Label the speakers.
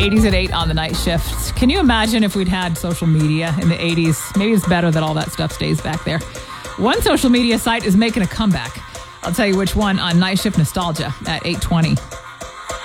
Speaker 1: 80s at 8 on the night shift. Can you imagine if we'd had social media in the 80s? Maybe it's better that all that stuff stays back there. One social media site is making a comeback. I'll tell you which one on Night Shift Nostalgia at 8:20.